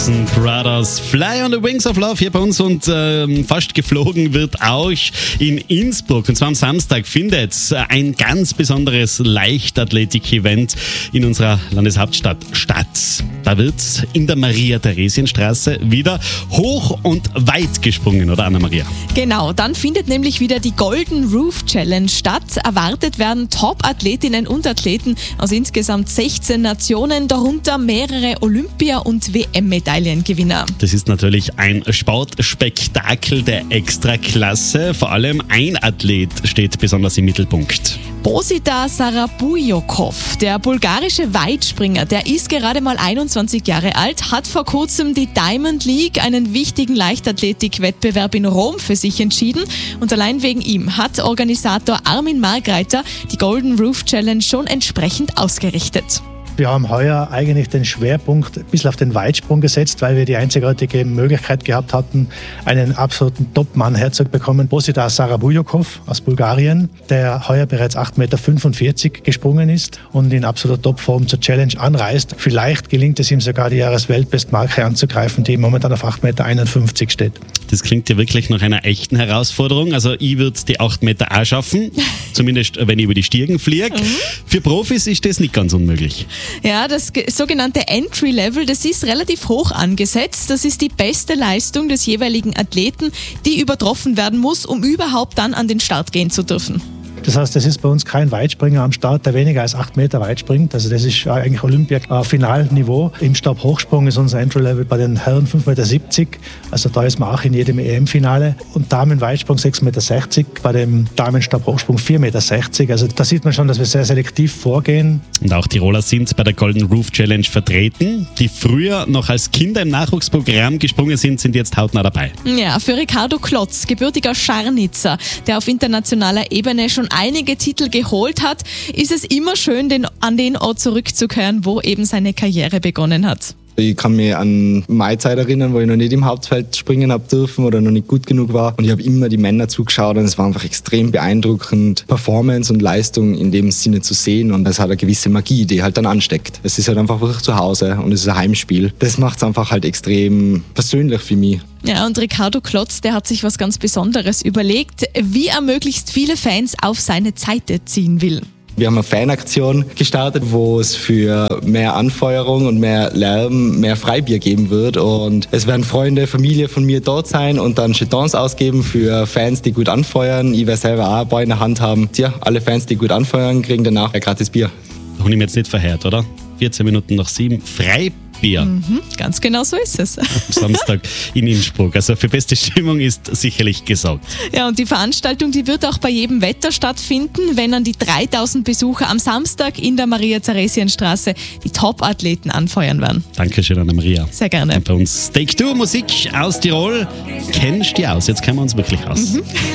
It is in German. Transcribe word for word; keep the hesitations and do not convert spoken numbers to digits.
Brothers, Fly on the Wings of Love hier bei uns und ähm, fast geflogen wird auch in Innsbruck. Und zwar am Samstag findet ein ganz besonderes Leichtathletik-Event in unserer Landeshauptstadt statt. Da wird in der Maria-Theresien-Straße wieder hoch und weit gesprungen, oder Anna-Maria? Genau, dann findet nämlich wieder die Golden Roof Challenge statt. Erwartet werden Top-Athletinnen und Athleten aus insgesamt sechzehn Nationen, darunter mehrere Olympia- und W M-Medaillengewinner. Das ist natürlich ein Sportspektakel der Extraklasse. Vor allem ein Athlet steht besonders im Mittelpunkt. Bosida Sarabujokov, der bulgarische Weitspringer, der ist gerade mal einundzwanzig Jahre alt, hat vor kurzem die Diamond League, einen wichtigen Leichtathletik-Wettbewerb in Rom, für sich entschieden. Und allein wegen ihm hat Organisator Armin Margreiter die Golden Roof Challenge schon entsprechend ausgerichtet. Wir haben heuer eigentlich den Schwerpunkt ein bisschen auf den Weitsprung gesetzt, weil wir die einzigartige Möglichkeit gehabt hatten, einen absoluten Top-Mann herzubekommen. Bosida Sarabujokov aus Bulgarien, der heuer bereits acht Komma fünfundvierzig Meter gesprungen ist und in absoluter Topform zur Challenge anreist. Vielleicht gelingt es ihm sogar, die Jahresweltbestmarke anzugreifen, die momentan auf acht Komma einundfünfzig Meter steht. Das klingt ja wirklich nach einer echten Herausforderung. Also ich würde die acht Meter auch schaffen, zumindest wenn ich über die Stiegen fliege. Mhm. Für Profis ist das nicht ganz unmöglich. Ja, das sogenannte Entry-Level, das ist relativ hoch angesetzt. Das ist die beste Leistung des jeweiligen Athleten, die übertroffen werden muss, um überhaupt dann an den Start gehen zu dürfen. Das heißt, es ist bei uns kein Weitspringer am Start, der weniger als acht Meter weit springt. Also das ist eigentlich Olympia-Finalniveau. Im Stabhochsprung ist unser Entry-Level bei den Herren fünf Komma siebzig Meter. Also da ist man auch in jedem E M-Finale. Und Damenweitsprung sechs Komma sechzig Meter, bei dem Damenstabhochsprung vier Komma sechzig Meter. Also da sieht man schon, dass wir sehr selektiv vorgehen. Und auch Tiroler sind bei der Golden Roof Challenge vertreten. Die früher noch als Kinder im Nachwuchsprogramm gesprungen sind, sind jetzt hautnah dabei. Ja, für Ricardo Klotz, gebürtiger Scharnitzer, der auf internationaler Ebene schon einige Titel geholt hat, ist es immer schön, den, an den Ort zurückzukehren, wo eben seine Karriere begonnen hat. Ich kann mich an meine Zeit erinnern, wo ich noch nicht im Hauptfeld springen habe dürfen oder noch nicht gut genug war. Und ich habe immer die Männer zugeschaut und es war einfach extrem beeindruckend, Performance und Leistung in dem Sinne zu sehen. Und es hat eine gewisse Magie, die halt dann ansteckt. Es ist halt einfach wirklich zu Hause und es ist ein Heimspiel. Das macht es einfach halt extrem persönlich für mich. Ja, und Ricardo Klotz, der hat sich was ganz Besonderes überlegt, wie er möglichst viele Fans auf seine Seite ziehen will. Wir haben eine Fanaktion gestartet, wo es für mehr Anfeuerung und mehr Lärm mehr Freibier geben wird. Und es werden Freunde, Familie von mir dort sein und dann Jetons ausgeben für Fans, die gut anfeuern. Ich werde selber auch ein paar in der Hand haben. Tja, alle Fans, die gut anfeuern, kriegen danach ein gratis Bier. Da habe ich mir jetzt nicht verhört, oder? vierzehn Minuten nach sieben, Freibier. Mhm, ganz genau so ist es. Am Samstag in Innsbruck. Also für beste Stimmung ist sicherlich gesorgt. Ja, und die Veranstaltung, die wird auch bei jedem Wetter stattfinden, wenn an die dreitausend Besucher am Samstag in der Maria-Theresien-Straße die Top-Athleten anfeuern werden. Dankeschön, Anna-Maria. Sehr gerne. Und bei uns Take Two Musik aus Tirol. Kennst du die aus? Jetzt kennen wir uns wirklich aus. Mhm.